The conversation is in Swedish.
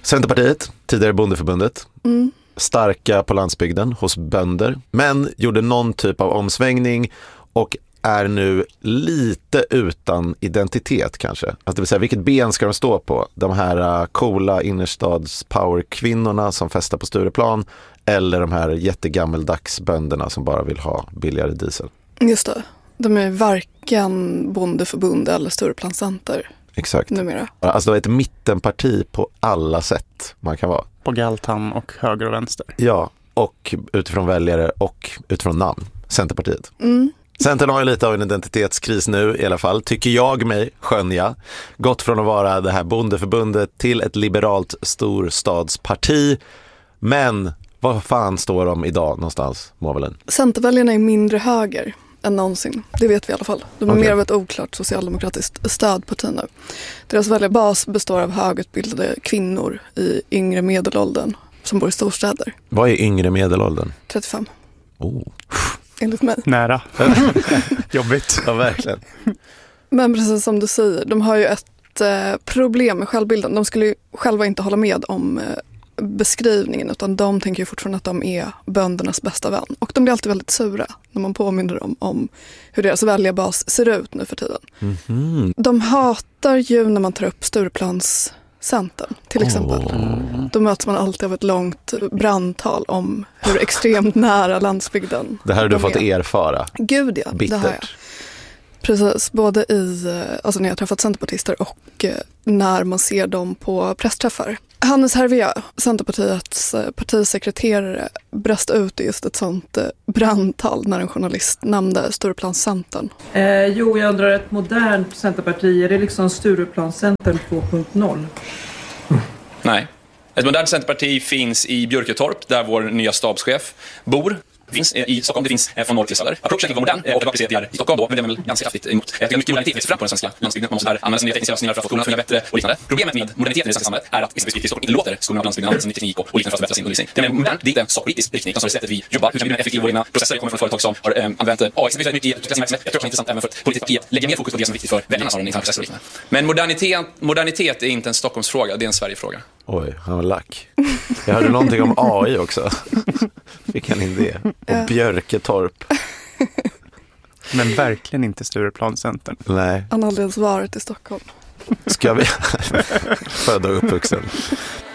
Centerpartiet, tidigare Bondeförbundet. Starka på landsbygden hos bönder, men gjorde någon typ av omsvängning och är nu lite utan identitet kanske. Alltså det vill säga, vilket ben ska de stå på? De här coola innerstads powerkvinnorna som festar på Stureplan, eller de här jättegammeldags bönderna som bara vill ha billigare diesel? Just det. De är varken Bondeförbund eller Stureplanscenter. Exakt. Numera. Alltså det är ett mittenparti på alla sätt man kan vara. På Galtan och höger och vänster. Ja, och utifrån väljare och utifrån namn. Centerpartiet. Centern har ju lite av en identitetskris nu i alla fall, tycker jag mig skönja. Gått från att vara det här Bondeförbundet till ett liberalt storstadsparti. Men vad fan står de idag någonstans, Måvelin? Centerväljarna är mindre höger än någonsin. Det vet vi i alla fall. De är mer av ett oklart socialdemokratiskt stödparti nu. Deras väljarbas består av högutbildade kvinnor i yngre medelåldern som bor i storstäder. Vad är yngre medelåldern? 35. Oh. Enligt mig. Nära. Jobbigt. Ja, verkligen. Men precis som du säger, de har ju ett problem med självbilden. De skulle ju själva inte hålla med om beskrivningen, utan de tänker ju fortfarande att de är böndernas bästa vän. Och de blir alltid väldigt sura när man påminner dem om hur deras väljarbas ser ut nu för tiden. De hatar ju när man tar upp Stureplanscentern till exempel. Då möts man alltid av ett långt brandtal om hur extremt nära landsbygden. Det här har du fått erfara. Gud ja, bittert. det har jag. Precis, både när jag har träffat centerpartister och när man ser dem på pressträffar. Hannes Hervé, Centerpartiets partisekreterare, brast ut i just ett sånt brandtal när en journalist nämnde Stureplanscentern. Jag undrar, ett modernt Centerparti, är det liksom Stureplanscentern 2.0? Nej. Ett modernt Centerparti finns i Björketorp, där vår nya stabschef bor. Det finns i Stockholm, det finns från norr till söder. Approachen var modern och det var precis det i Stockholm då, men det är väl ganska kraftigt emot. Jag tycker mycket modernitet växer fram på den svenska landsbygden. Man måste här använda sig av nya tekniska lösningar för att få skolorna att fungera bättre och liknande. Problemet med moderniteten i det svenska samhället är att exempelvis i Stockholm inte låter skolorna på landsbygden använda sig av ny teknik och liknande för att förbättra sin undervisning. Det är modernt, det är inte en sakpolitisk riktning, utan så är det sättet vi jobbar. Hur kan vi bli mer effektiva i våra egna processer? Det kommer från företag som har använt exempelvis mycket i att utveckla sin verksamhet. Jag tror att det är intressant även för politikerpartiet lägga mer fokus på det som är viktigt för väljarna som har en intern process och liknande. Men modernitet är inte en Stockholmsfråga, det är en Sverigefråga. Oj, han var lack. Jag hörde någonting om AI också. Fick han in det? Och Björketorp. Men verkligen inte Stureplanscentern. Nej. Han har aldrig ens varit i Stockholm. Ska vi föda och uppvuxen.